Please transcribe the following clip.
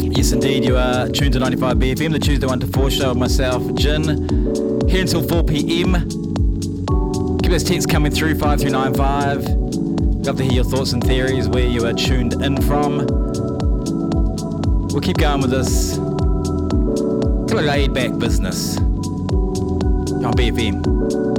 Yes, indeed, you are tuned to 95 BFM, the Tuesday 1 to 4 show with myself, Jin, here until 4 p.m. Keep those texts coming through, 5395. Love to hear your thoughts and theories, where you are tuned in from. We'll keep going with this kind of laid-back business on BFM.